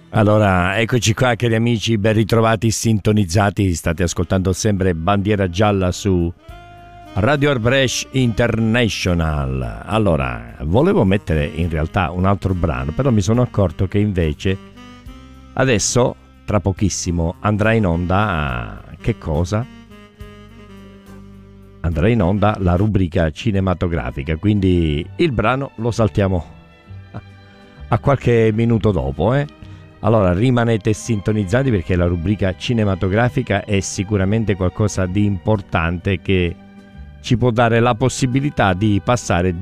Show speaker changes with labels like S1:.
S1: Allora, eccoci qua cari amici, ben ritrovati, sintonizzati, state ascoltando sempre Bandiera Gialla su Radio Arbresh International. Allora, volevo mettere in realtà un altro brano, però mi sono accorto che invece adesso, tra pochissimo, andrà in onda, che cosa? Andrà in onda la rubrica cinematografica, quindi il brano lo saltiamo a qualche minuto dopo, Allora rimanete sintonizzati perché la rubrica cinematografica è sicuramente qualcosa di importante che ci può dare la possibilità di passare